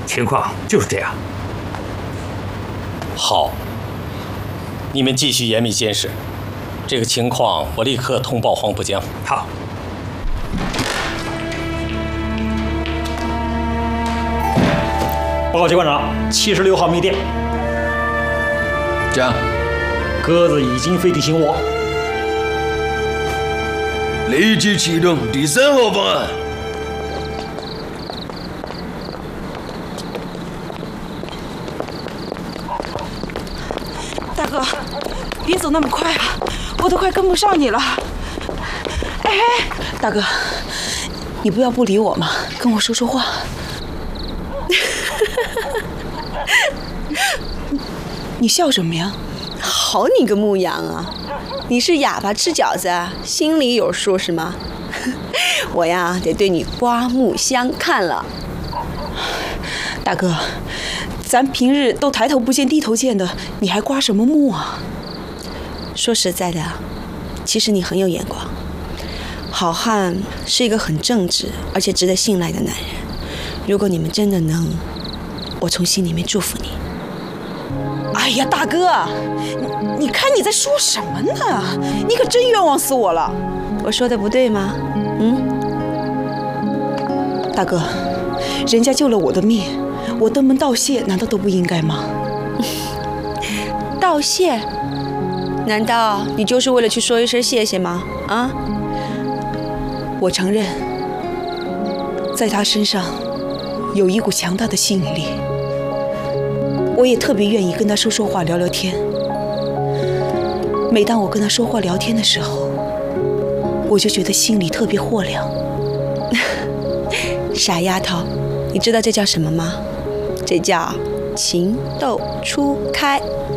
情况就是这样。 好，你们继续严密监视，这个情况我立刻通报黄浦江。 好。 报告机关长，76号密电， 讲， 鸽子已经飞抵新窝， 立即启动第3号方案。 大哥，别走那么快啊，我都快跟不上你了。哎，大哥，你不要不理我嘛，跟我说说话。你笑什么呀？ 好你个牧羊啊！你是哑巴吃饺子啊，心里有数是吗？我呀得对你刮目相看了。 大哥，咱平日都抬头不见低头见的，你还刮什么目啊？ 说实在的，其实你很有眼光。好汉是一个很正直而且值得信赖的男人。如果你们真的能，我从心里面祝福你。 哎呀，大哥，你看你在说什么呢？你可真冤枉死我了！ 我说的不对吗？ 大哥，人家救了我的命，我登门道谢，难道都不应该吗？ 道谢？难道你就是为了去说一声谢谢吗？啊？ 我承认，在他身上有一股强大的吸引力。我也特别愿意跟他说说话、聊聊天。每当我跟他说话聊天的时候，我就觉得心里特别豁亮。 傻丫头，你知道这叫什么吗？这叫情窦初开。